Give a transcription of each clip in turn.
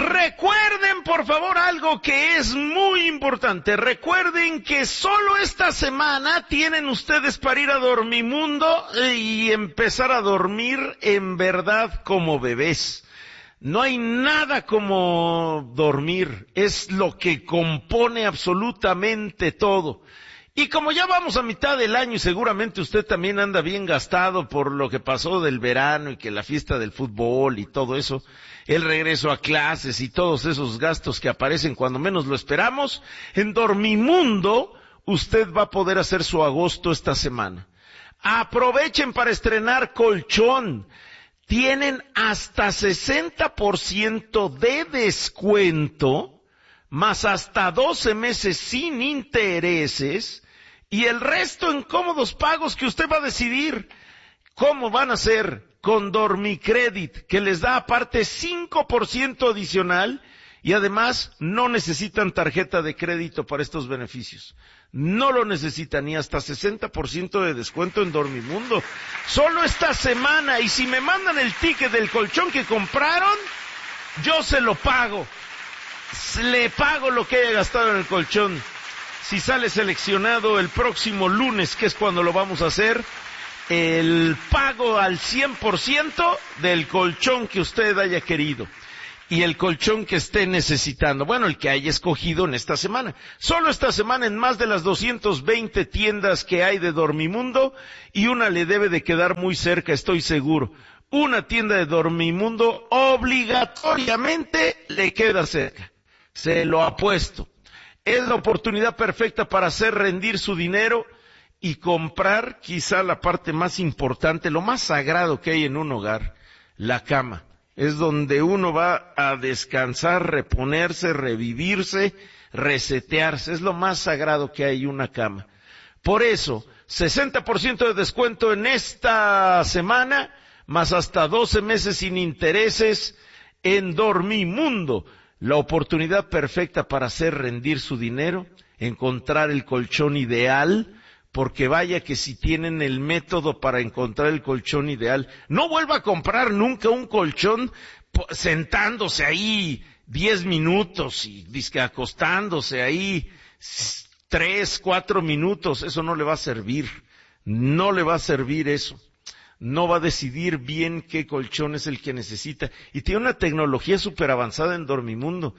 Recuerden, por favor, algo que es muy importante. Recuerden que solo esta semana tienen ustedes para ir a Dormimundo y empezar a dormir en verdad como bebés. No hay nada como dormir. Es lo que compone absolutamente todo. Y como ya vamos a mitad del año y seguramente usted también anda bien gastado por lo que pasó del verano y que la fiesta del fútbol y todo eso, el regreso a clases y todos esos gastos que aparecen cuando menos lo esperamos, en Dormimundo usted va a poder hacer su agosto esta semana. Aprovechen para estrenar colchón. Tienen hasta 60% de descuento, más hasta 12 meses sin intereses, y el resto en cómodos pagos que usted va a decidir cómo van a ser con Dormicredit, que les da aparte 5% adicional, y además no necesitan tarjeta de crédito para estos beneficios. No lo necesitan, ni hasta 60% de descuento en Dormimundo. Solo esta semana, y si me mandan el ticket del colchón que compraron, yo se lo pago. Le pago lo que haya gastado en el colchón. Si sale seleccionado el próximo lunes, que es cuando lo vamos a hacer, el pago al 100% del colchón que usted haya querido y el colchón que esté necesitando. Bueno, el que haya escogido en esta semana. Solo esta semana en más de las 220 tiendas que hay de Dormimundo, y una le debe de quedar muy cerca, estoy seguro. Una tienda de Dormimundo obligatoriamente le queda cerca. Se lo apuesto. Es la oportunidad perfecta para hacer rendir su dinero y comprar quizá la parte más importante, lo más sagrado que hay en un hogar, la cama. Es donde uno va a descansar, reponerse, revivirse, resetearse. Es lo más sagrado que hay, una cama. Por eso, 60% de descuento en esta semana, más hasta 12 meses sin intereses en Dormimundo. La oportunidad perfecta para hacer rendir su dinero, encontrar el colchón ideal, porque vaya que si tienen el método para encontrar el colchón ideal, no vuelva a comprar nunca un colchón sentándose ahí 10 minutos y dizque acostándose ahí 3, 4 minutos, eso no le va a servir, no le va a servir eso. No va a decidir bien qué colchón es el que necesita. Y tiene una tecnología súper avanzada en Dormimundo.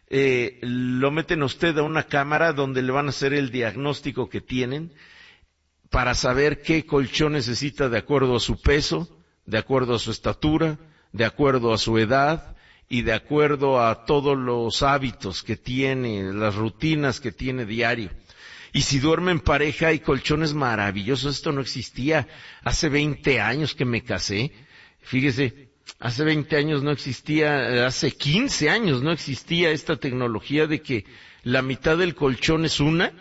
Lo meten a usted a una cámara donde le van a hacer el diagnóstico que tienen para saber qué colchón necesita de acuerdo a su peso, de acuerdo a su estatura, de acuerdo a su edad y de acuerdo a todos los hábitos que tiene, las rutinas que tiene diario. Y si duerme en pareja hay colchones maravillosos. Esto no existía hace 20 años que me casé. Fíjese, hace 20 años no existía, hace 15 años no existía esta tecnología de que la mitad del colchón es una,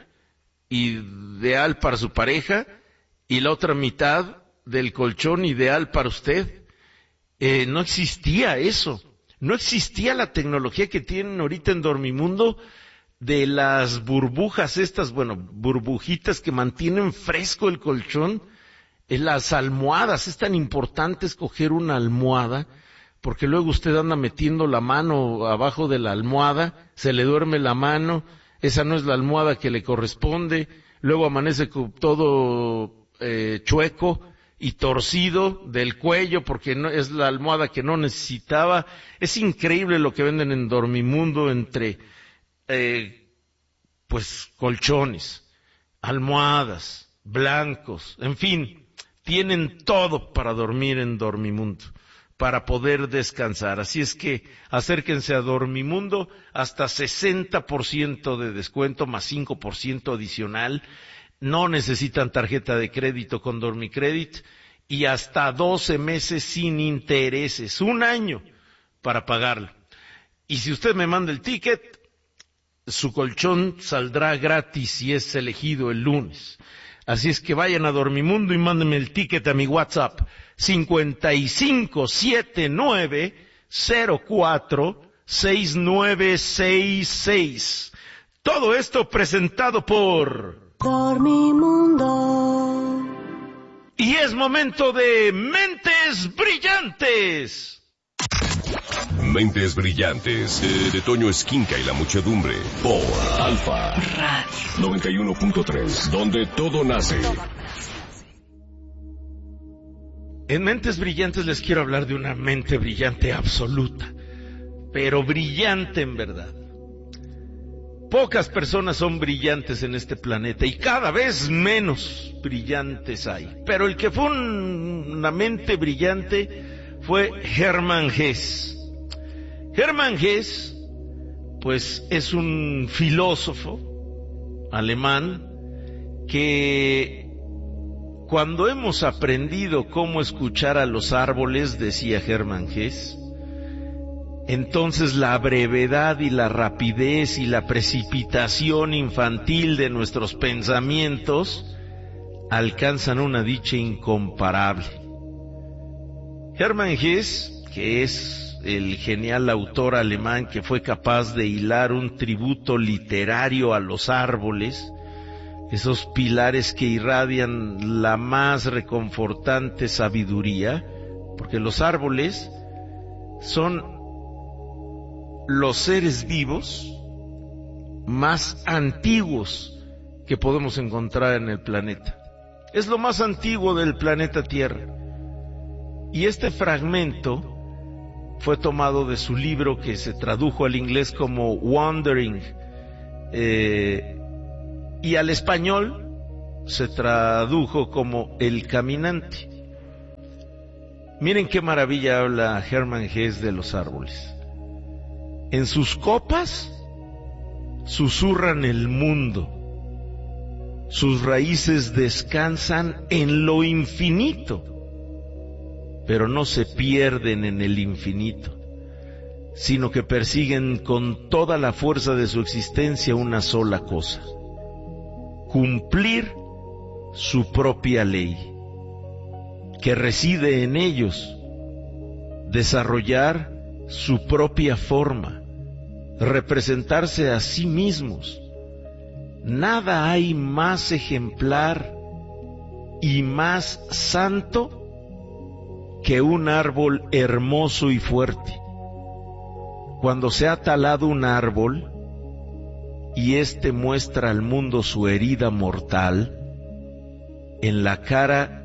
ideal para su pareja, y la otra mitad del colchón ideal para usted. No existía eso. No existía la tecnología que tienen ahorita en Dormimundo, de las burbujas estas, burbujitas que mantienen fresco el colchón. Las almohadas, es tan importante escoger una almohada, porque luego usted anda metiendo la mano abajo de la almohada, se le duerme la mano, esa no es la almohada que le corresponde, luego amanece todo chueco y torcido del cuello, porque no, es la almohada que no necesitaba. Es increíble lo que venden en Dormimundo entre colchones, almohadas, blancos, en fin, tienen todo para dormir en Dormimundo, para poder descansar. Así es que acérquense a Dormimundo, hasta 60% de descuento más 5% adicional. No necesitan tarjeta de crédito con Dormicredit y hasta 12 meses sin intereses, 1 año para pagarlo. Y si usted me manda el ticket, su colchón saldrá gratis si es elegido el lunes. Así es que vayan a Dormimundo y mándenme el ticket a mi WhatsApp 5579046966. Todo esto presentado por Dormimundo. Y es momento de Mentes Brillantes. Mentes Brillantes, de Toño Esquinca y la muchedumbre, por Alfa Radio 91.3, donde todo nace. En Mentes Brillantes les quiero hablar de una mente brillante absoluta, pero brillante en verdad. Pocas personas son brillantes en este planeta y cada vez menos brillantes hay. Pero el que fue una mente brillante fue Hermann Hesse. Hermann Hesse, pues, es un filósofo alemán que cuando hemos aprendido cómo escuchar a los árboles, decía Hermann Hesse, entonces la brevedad y la rapidez y la precipitación infantil de nuestros pensamientos alcanzan una dicha incomparable. Hermann Hesse, que es el genial autor alemán que fue capaz de hilar un tributo literario a los árboles, esos pilares que irradian la más reconfortante sabiduría, porque los árboles son los seres vivos más antiguos que podemos encontrar en el planeta. Es lo más antiguo del planeta Tierra. Y este fragmento fue tomado de su libro que se tradujo al inglés como Wandering, y al español se tradujo como El Caminante. Miren qué maravilla habla Hermann Hesse de los árboles. En sus copas susurran el mundo, sus raíces descansan en lo infinito, pero no se pierden en el infinito, sino que persiguen con toda la fuerza de su existencia una sola cosa: cumplir su propia ley, que reside en ellos, desarrollar su propia forma, representarse a sí mismos. Nada hay más ejemplar y más santo que un árbol hermoso y fuerte. Cuando se ha talado un árbol y éste muestra al mundo su herida mortal, en la cara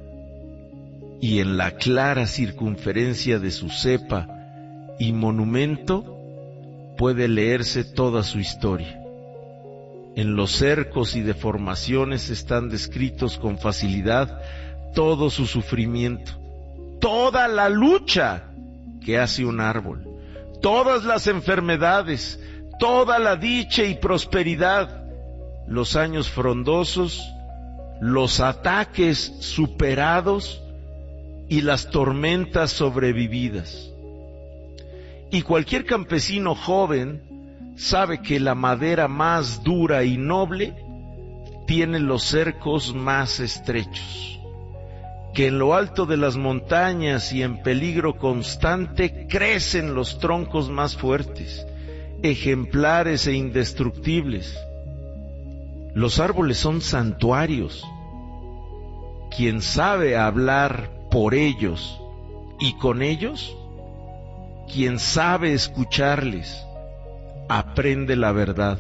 y en la clara circunferencia de su cepa y monumento puede leerse toda su historia. En los cercos y deformaciones están descritos con facilidad todo su sufrimiento, toda la lucha que hace un árbol, todas las enfermedades, toda la dicha y prosperidad, los años frondosos, los ataques superados y las tormentas sobrevividas. Y cualquier campesino joven sabe que la madera más dura y noble tiene los cercos más estrechos, que en lo alto de las montañas y en peligro constante crecen los troncos más fuertes, ejemplares e indestructibles. Los árboles son santuarios. Quien sabe hablar por ellos y con ellos, quien sabe escucharles, aprende la verdad.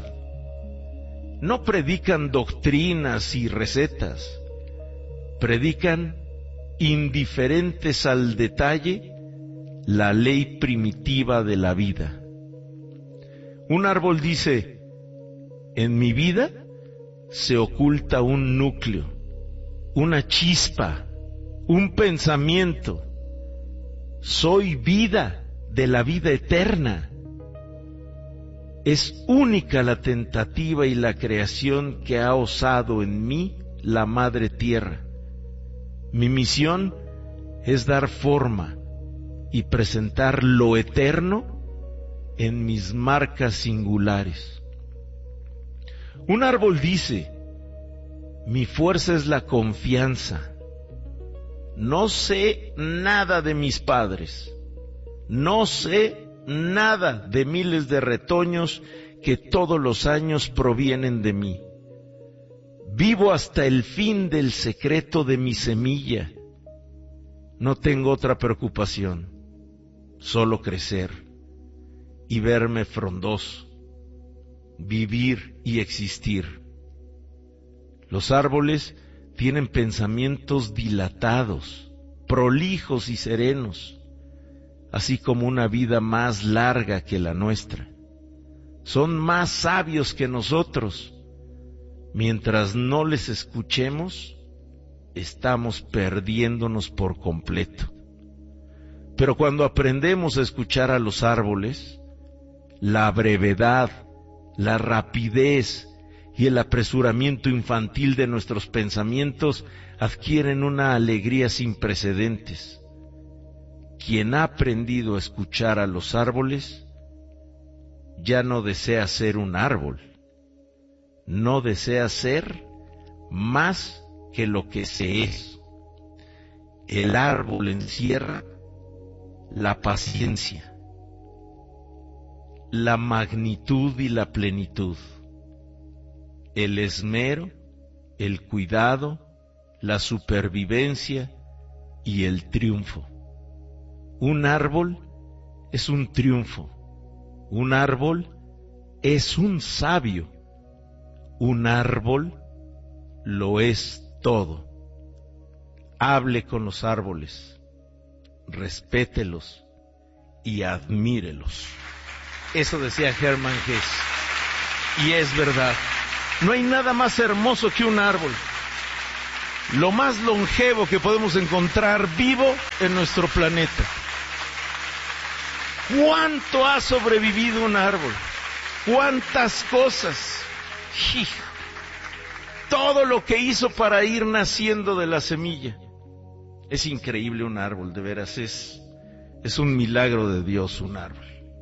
No predican doctrinas y recetas, predican indiferentes al detalle la ley primitiva de la vida. Un árbol dice: en mi vida se oculta un núcleo, una chispa, un pensamiento. Soy vida de la vida eterna. Es única la tentativa y la creación que ha osado en mí la Madre Tierra. Mi misión es dar forma y presentar lo eterno en mis marcas singulares. Un árbol dice: mi fuerza es la confianza. No sé nada de mis padres. No sé nada de miles de retoños que todos los años provienen de mí. Vivo hasta el fin del secreto de mi semilla. No tengo otra preocupación, solo crecer. y verme frondoso, vivir y existir. Los árboles tienen pensamientos dilatados, prolijos y serenos, así como una vida más larga que la nuestra. Son más sabios que nosotros. Mientras no les escuchemos, estamos perdiéndonos por completo. Pero cuando aprendemos a escuchar a los árboles, la brevedad, la rapidez y el apresuramiento infantil de nuestros pensamientos adquieren una alegría sin precedentes. Quien ha aprendido a escuchar a los árboles, ya no desea ser un árbol, no desea ser más que lo que se es. El árbol encierra la paciencia, la magnitud y la plenitud, el esmero, el cuidado, la supervivencia y el triunfo. Un árbol es un triunfo, un árbol es un sabio, un árbol lo es todo. Hable con los árboles, respételos y admírelos. Eso decía Hermann Hesse. Y es verdad. No hay nada más hermoso que un árbol. Lo más longevo que podemos encontrar vivo en nuestro planeta. ¿Cuánto ha sobrevivido un árbol? ¿Cuántas cosas? Todo lo que hizo para ir naciendo de la semilla. Es increíble un árbol, de veras, es un milagro de Dios un árbol.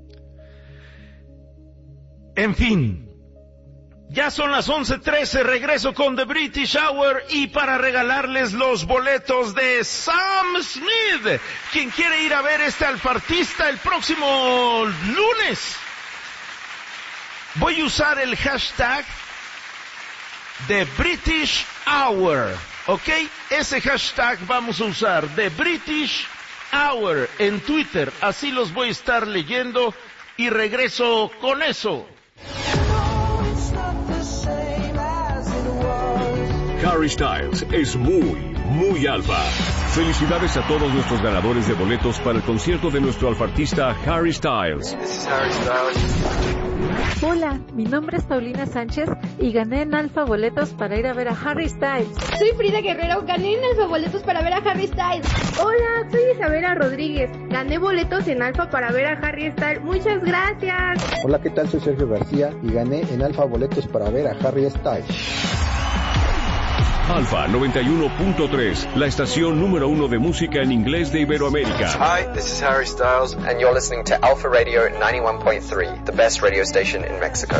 En fin, ya son las 11:13, regreso con The British Hour y para regalarles los boletos de Sam Smith. Quien quiere ir a ver este alfartista el próximo lunes, voy a usar el hashtag The British Hour, ¿ok? Ese hashtag vamos a usar, The British Hour, en Twitter. Así los voy a estar leyendo y regreso con eso. Harry Styles es muy alfa. Felicidades a todos nuestros ganadores de boletos para el concierto de nuestro alfartista Harry Styles. Hola, mi nombre es Paulina Sánchez y gané en Alfa boletos para ir a ver a Harry Styles. Soy Frida Guerrero, gané en Alfa boletos para ver a Harry Styles. Hola, soy Isabela Rodríguez, gané boletos en Alfa para ver a Harry Styles. Muchas gracias. Hola, ¿qué tal? Soy Sergio García y gané en Alfa boletos para ver a Harry Styles. Alfa 91.3, la estación número 1 de música en inglés de Iberoamérica. Hi, this is Harry Styles, and you're listening to Alpha Radio 91.3, the best radio station in Mexico.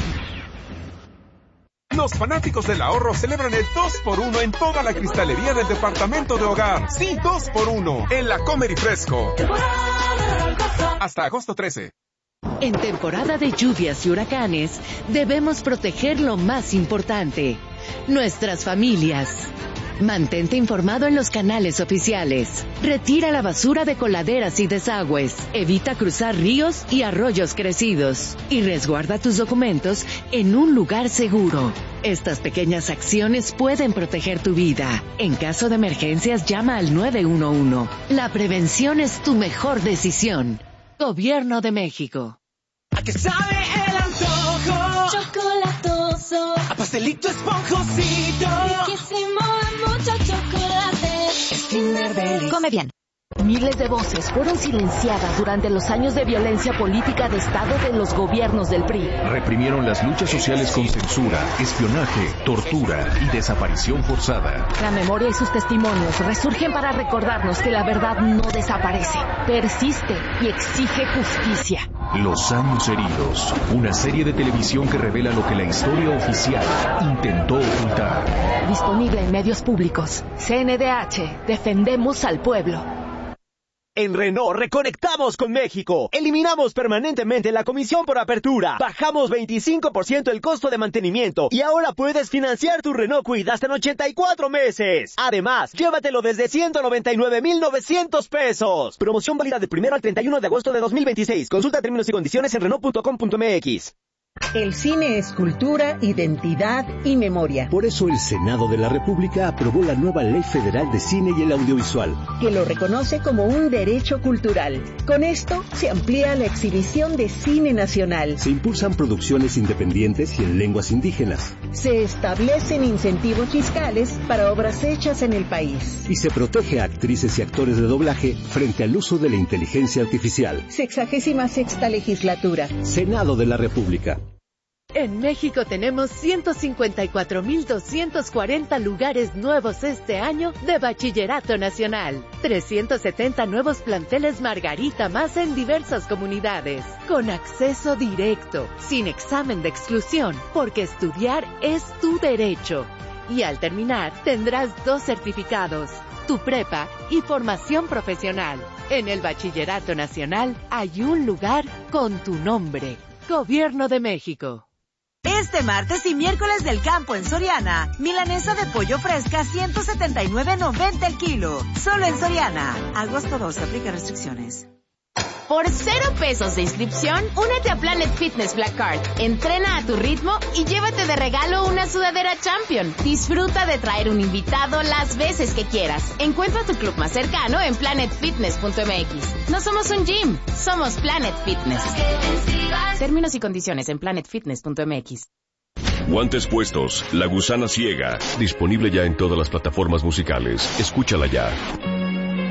Los fanáticos del ahorro celebran el 2x1 en toda la cristalería del departamento de hogar. Sí, 2x1 en la Comer y Fresco. Hasta agosto 13. En temporada de lluvias y huracanes, debemos proteger lo más importante: nuestras familias. Mantente informado en los canales oficiales. Retira la basura de coladeras y desagües. Evita cruzar ríos y arroyos crecidos. Y resguarda tus documentos en un lugar seguro. Estas pequeñas acciones pueden proteger tu vida. En caso de emergencias, llama al 911. La prevención es tu mejor decisión. Gobierno de México. ¿A qué sabe el antojo? Chocolatoso. A pastelito esponjosito. Riquísimo, mucho chocolate. Es Kinder Delice. Come bien. Miles de voces fueron silenciadas durante los años de violencia política de Estado de los gobiernos del PRI. Reprimieron las luchas sociales con censura, espionaje, tortura y desaparición forzada. La memoria y sus testimonios resurgen para recordarnos que la verdad no desaparece, persiste y exige justicia. Los años heridos, una serie de televisión que revela lo que la historia oficial intentó ocultar. Disponible en medios públicos. CNDH, defendemos al pueblo. En Renault reconectamos con México. Eliminamos permanentemente la comisión por apertura. Bajamos 25% el costo de mantenimiento y ahora puedes financiar tu Renault Kwid hasta en 84 meses. Además, llévatelo desde 199,900 pesos. Promoción válida del 1 al 31 de agosto de 2026. Consulta términos y condiciones en Renault.com.mx. El cine es cultura, identidad y memoria. Por eso el Senado de la República aprobó la nueva Ley Federal de Cine y el Audiovisual, que lo reconoce como un derecho cultural. Con esto se amplía la exhibición de cine nacional. Se impulsan producciones independientes y en lenguas indígenas. Se establecen incentivos fiscales para obras hechas en el país. Y se protege a actrices y actores de doblaje frente al uso de la inteligencia artificial. 66ª legislatura. Senado de la República. En México tenemos 154,240 lugares nuevos este año de Bachillerato Nacional. 370 nuevos planteles Margarita más en diversas comunidades. Con acceso directo, sin examen de exclusión, porque estudiar es tu derecho. Y al terminar, tendrás 2 certificados, tu prepa y formación profesional. En el Bachillerato Nacional hay un lugar con tu nombre. Gobierno de México. Este martes y miércoles del campo en Soriana, milanesa de pollo fresca 179.90 el kilo. Solo en Soriana. Agosto 2, aplica restricciones. Por 0 pesos de inscripción, únete a Planet Fitness Black Card. Entrena a tu ritmo y llévate de regalo una sudadera Champion. Disfruta de traer un invitado las veces que quieras. Encuentra tu club más cercano en planetfitness.mx. No somos un gym, somos Planet Fitness. Términos y condiciones en planetfitness.mx. Guantes puestos, La Gusana Ciega. Disponible ya en todas las plataformas musicales. Escúchala ya.